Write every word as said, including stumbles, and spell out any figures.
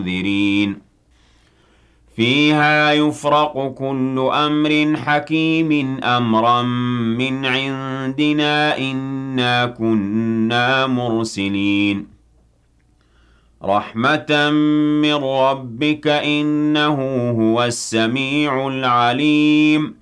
منذرين فيها يفرق كل أمر حكيم أمرا من عندنا إنا كنا مرسلين رحمة من ربك إنه هو السميع العليم